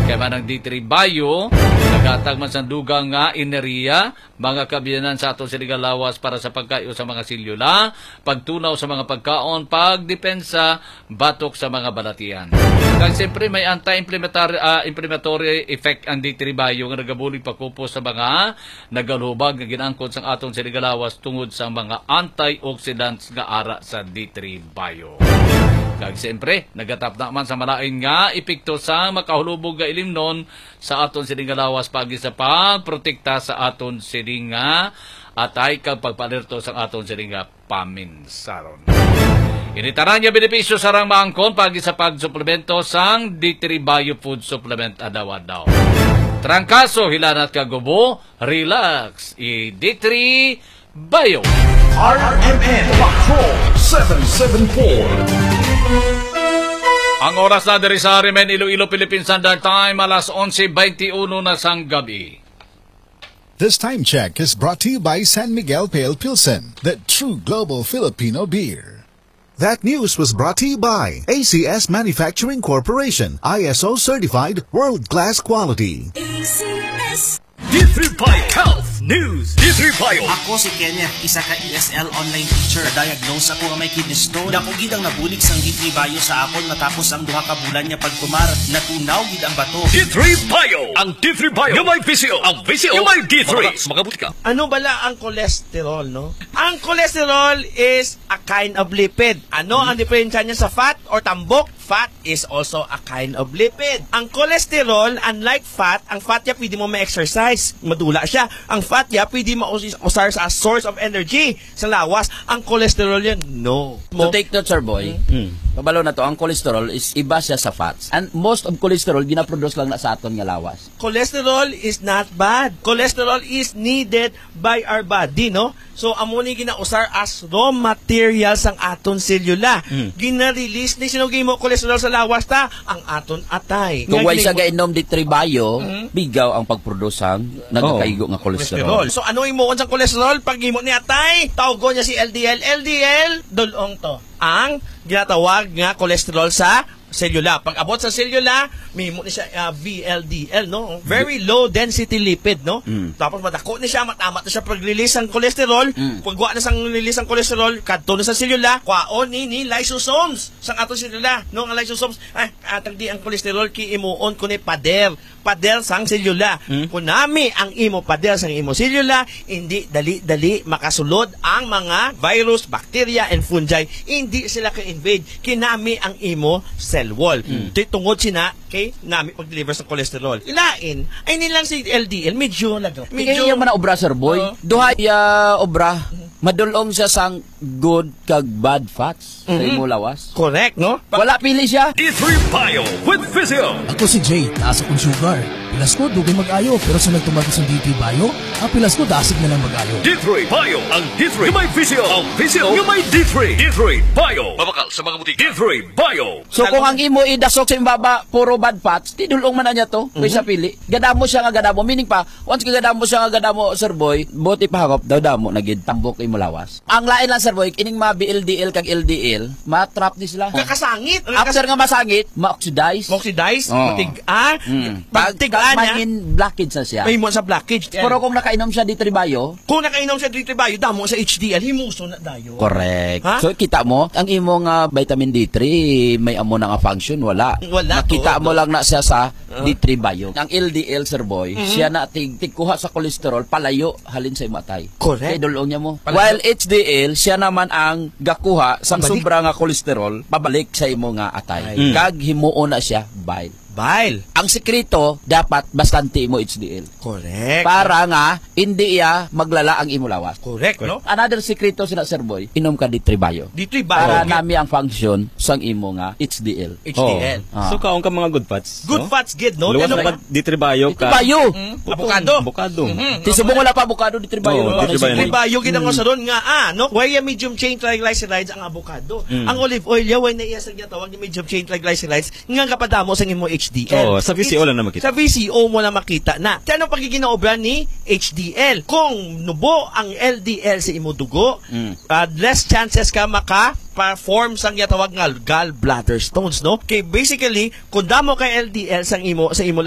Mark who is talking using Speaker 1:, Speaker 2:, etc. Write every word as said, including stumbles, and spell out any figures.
Speaker 1: Kaya man ang D three Bio, nagatag man sa dugang nga ineriya, mga kabiyanan sa aton siligang lawas para sa pagkayo sa mga silyula, pagtunaw sa mga pagkaon, pagdepensa, batok sa mga balatian. Kag siyempre may anti-inflammatory uh, inflammatory effect ang D three Bio nga nagabulig pagkupos sa mga nagalubag nga ginangkod sa aton siligang lawas tungod sa mga antioxidants nga ara sa D three Bio. Kag siyempre, nagatap na man sa malain nga epekto sa makahulubog nga ilimnon sa aton sining nga lawas pagi sa pagprotekta sa aton sining nga atay kag pagpalerto sa aton sining nga paminsaron. Initaran nga benepisyo sa rang maangkon pagi sa pagsuplemento sang D three Bio Food Supplement adaw-adaw. Trangkaso, hilanat kagubo, relax, i D three Bio.
Speaker 2: R M N Patrol seven seven four.
Speaker 1: Ang oras na diri sa R M N Iloilo, Philippine Standard Time, alas onse twenty-one na sang gabi.
Speaker 3: This time check is brought to you by San Miguel Pale Pilsen, the true global Filipino beer. That news was brought to you by A C S Manufacturing Corporation, I S O certified world-class quality.
Speaker 4: A C S
Speaker 2: D three Bio Health News. D three Bio.
Speaker 5: Ako si Kenneth, isa ka E S L online teacher. Diagnose ako nga may kidney stone. Dako gid ang nabulig sang D three Bio sa akon matapos ang duha ka bulan niya pagkumar. Natunaw gid ang bato.
Speaker 2: D three Bio. Ang D three Bio. Yung may P C O. Ang P C O. Yung may D three. Magabuti ka.
Speaker 6: Ano bala ang cholesterol, no? Ang cholesterol is a kind of lipid. Ano hmm. ang diferensya niya sa fat or tambok? Fat is also a kind of lipid. Ang cholesterol, unlike fat, ang fat niya pwede mo ma-exercise. Madula siya. Ang fat niya pwede ma-usar sa source of energy sa lawas. Ang cholesterol yan, no.
Speaker 7: So take note, sir boy. Mm. Kabalo na to, ang cholesterol is iba siya sa fats. And most of cholesterol, ginaproduce lang na sa aton nga lawas.
Speaker 6: Cholesterol is not bad. Cholesterol is needed by our body, no? So, amo ni ginausar as raw materials ang aton selula. Mm. Gina-release ni sinugay mo cholesterol sa lawas ta, ang aton atay.
Speaker 7: Kung wala siya gainom D three Bio, mm-hmm. bigaw ang pagproduce ang nagkakaigo oh. nga cholesterol.
Speaker 6: So, ano imo sa cholesterol? Pag imo ni atay, tawgo niya si L D L. L D L, dulong to. Ang ginatawag nga cholesterol sa selula. Pag abot sa selula, may mo ni siya uh, V L D L, no? Very low density lipid, no? Mm. Tapos madako ni siya, matamat na siya pag-release ng cholesterol. Mm. Pagwa na sang release ng cholesterol, kadto na sa selula, kwaon ni ni lysosomes sang ato selula. No, ang lysosomes, ay, atag di ang cholesterol ki imuon kuno pader. Pader sang selula. Mm. Kunami ang imo pader sang imo selula, hindi dali-dali makasulod ang mga virus, bacteria, and fungi. Hindi sila ka-invade. Kinami ang imo cell wall. Mm. Tungod sina kay nami pag-deliver sa cholesterol. Ilain, ay nilang si L D L, medyo lagaw.
Speaker 7: Medyo yung mga obra, sir boy. Uh, Duha ya obra. Madulong siya sang good kag bad fats mm-hmm. sa imo lawas.
Speaker 6: Correct, no?
Speaker 7: Wala pili siya.
Speaker 2: D three Bio with Physio.
Speaker 8: Ako si Jay, taas akong sugar. Pilas ko, dugay mag-ayo. Pero sa nagtumagi sa D three Bio, ang pilas ko, dasig na lang mag-ayo.
Speaker 2: D three Bio. Ang D three. Yung may Physio. Ang Physio. Yung may D three. D three Bio. Mabakal sa mga butik. D three Bio.
Speaker 7: So kung ang imo idasok sa imbaba, puro bad fats, tidulong man na niya to. Mm-hmm. Kaysa pili. Gadamo siya nga gadamo. Meaning pa, once ka gadamo siya nga gadamo, sir boy, buti pa hakop, daw damo, nagid tambok imo lawas. Ang lain lang, sir boy, kining mga B L D L kag L D L, matrap ni sila.
Speaker 6: Kakasangit.
Speaker 7: After nga masangit, ma-oxidize.
Speaker 6: Ma-oxidize?
Speaker 7: Oh.
Speaker 6: Matig-an?
Speaker 7: Mm.
Speaker 6: Pag-tigaan niya?
Speaker 7: Blockage na siya.
Speaker 6: May mo sa blockage.
Speaker 7: Pero kung nakainom siya D three Bio,
Speaker 6: kung nakainom siya D three Bio, damo sa H D L, himuso na dayo.
Speaker 7: Correct.
Speaker 6: Ha?
Speaker 7: So, kita mo, ang imong uh, vitamin D three, may amo na nga function, wala.
Speaker 6: Wala.
Speaker 7: Nakita
Speaker 6: to,
Speaker 7: mo
Speaker 6: to.
Speaker 7: lang na siya sa
Speaker 6: uh-huh.
Speaker 7: D three Bio. Ang L D L, sir boy, mm-hmm. siya na tig tigkuha sa cholesterol, palayo, halin sa imatay.
Speaker 6: Correct.
Speaker 7: Kaya dulong niya mo.
Speaker 6: Palayo.
Speaker 7: While H D L, siya naman ang gakuha sa sobra nga cholesterol, pabalik sa imo nga atay. Mm. Kag himuon na siya, bile.
Speaker 6: Bile.
Speaker 7: Ang sekreto, dapat bastante mo H D L.
Speaker 6: Correct.
Speaker 7: Para nga, hindi iya maglala ang imo lawas.
Speaker 6: Correct, no?
Speaker 7: Another sekreto sila, sir boy, inom ka D three Bio.
Speaker 6: D three Bio.
Speaker 7: Para
Speaker 6: okay.
Speaker 7: nami ang function sang imo nga H D L.
Speaker 6: H D L.
Speaker 9: Oh. Ah. So, kaon ka mga good fats.
Speaker 6: Good
Speaker 9: no?
Speaker 6: fats, good, no?
Speaker 9: Luwas
Speaker 6: Ano
Speaker 9: na D three Bio ka.
Speaker 7: D three Bio.
Speaker 6: Mm, avocado.
Speaker 9: Avocado.
Speaker 6: Mm-hmm.
Speaker 7: Tisubong wala pa avocado D three Bio.
Speaker 9: Oh, D three Bio.
Speaker 6: D three Bio, ginang ko sa doon nga, ah, no? Why medium chain triglycerides ang avocado? Mm. Ang olive oil, yaw na iya sa tawag ni medium chain triglycerides, nga kapadamo sa imo H D L.
Speaker 9: Oh, sa V C O lang na makita.
Speaker 6: Sa V C O mo na makita na. Kaya ano pagiginaobra ni H D L? Kung nubo ang L D L sa imo dugo, mm. uh, less chances ka maka pa-form sang yatawag nga gallbladder stones, no? Kay basically, kung damo kay L D L sang imo sa imo